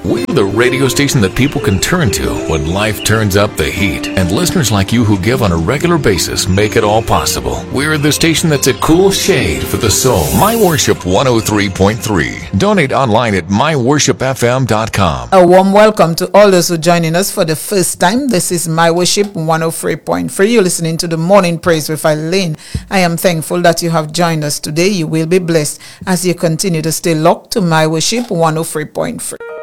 We're the radio station that people can turn to when life turns up the heat. And listeners like you who give on a regular basis make it all possible. We're the station that's a cool shade for the soul. My Worship 103.3. Donate online at myworshipfm.com. A warm welcome to all those who are joining us for the first time. This is My Worship 103.3. You're listening to the Morning Praise with Eileen. I am thankful that you have joined us today. You will be blessed as you continue to stay locked to My Worship 103.3.